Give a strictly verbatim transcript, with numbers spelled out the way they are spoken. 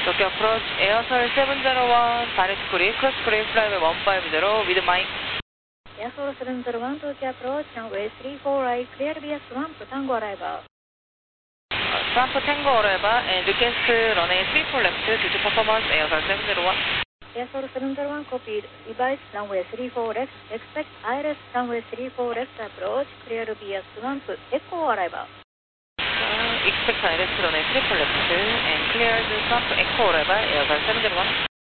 Tokyo approach, Airsul seven zero one, direct clear, cross clear, flyway one five zero, with Mike. Airsul seven zero one, Tokyo approach, runway three four right, clear via Swamp Tango arrival. Uh, Swamp Tango arrival, and request runway three four left, future performance, Airsul seven zero one. Airsul seven zero one, copied, revise runway three four left, expect I L S runway three four left approach, clear via Swamp Echo arrival. Uh, expect I L S runway three four left, and clear the Swamp Echo arrival, Airsul seven zero one.